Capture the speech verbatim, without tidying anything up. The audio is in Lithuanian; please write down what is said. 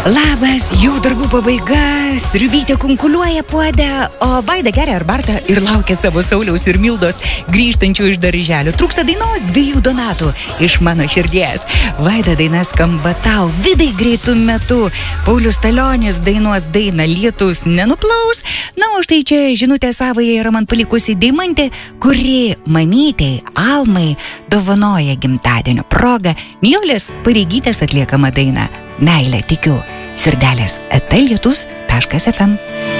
Labas, jau darbų pabaiga, sriubytė kunkuliuoja puodę, o Vaida geria arbatą ir laukia savo Sauliaus ir Mildos grįžtančių iš darželio. Trūksta dainos dviejų Donatų iš mano širdies. Vaida daina skamba tau, Vidai greitų metu. Paulius Talionis dainuos dainą Lietus nenuplaus. Na, o štai čia žinutė savai yra man palikusi Deimantė, kuri mamytei Almai dovanoja gimtadienio progą Nijolės Pareigytės atliekama daina Meilę tikiu. Sirdelės eta lietus taškas ef em.